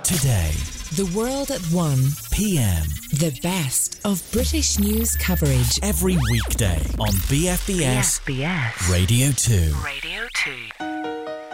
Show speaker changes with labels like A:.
A: Today,
B: The World at 1
A: PM.
B: The best of British news coverage
A: Every weekday on BFBS
C: BFBS
A: Radio 2.
C: Radio 2.